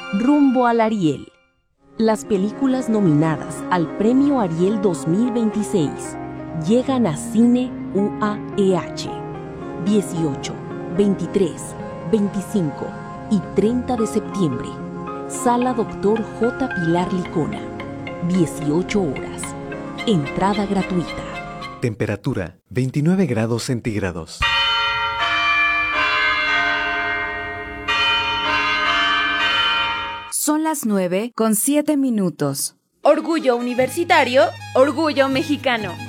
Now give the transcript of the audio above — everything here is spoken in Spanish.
Rumbo al Ariel. Las películas nominadas al Premio Ariel 2026 llegan a Cine UAEH 18, 23, 25 y 30 de septiembre. Sala Dr. J. Pilar Licona. 18 horas. Entrada gratuita. Temperatura 29 grados centígrados. Son las 9:07. Orgullo universitario, orgullo mexicano.